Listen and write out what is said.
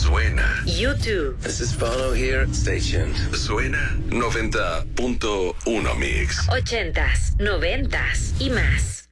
Suena. YouTube. This is Bono here. Stay tuned. Suena 90.1 Mix. 80s, 90s y más.